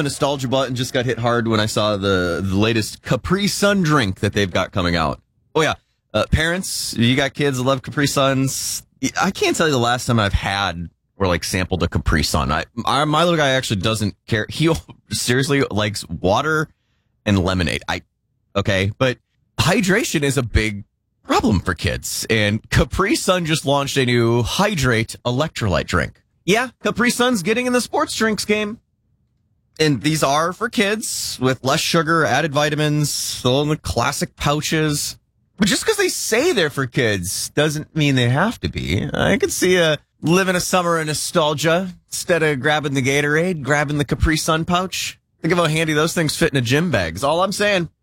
a nostalgia button just got hit hard when I saw the latest Capri Sun drink that they've got coming out. Oh, yeah. Parents, you got kids that love Capri Suns. I can't tell you the last time I've had or like sampled a Capri Sun. My little guy actually doesn't care. He seriously likes water and lemonade. But hydration is a big problem for kids. And Capri Sun just launched a new Hydrate electrolyte drink. Yeah, Capri Sun's getting in the sports drinks game. And these are for kids with less sugar, added vitamins, still in the classic pouches. But just because they say they're for kids doesn't mean they have to be. I could see living a summer of nostalgia instead of grabbing the Gatorade, grabbing the Capri Sun pouch. Think of how handy those things fit in a gym bag. Is all I'm saying.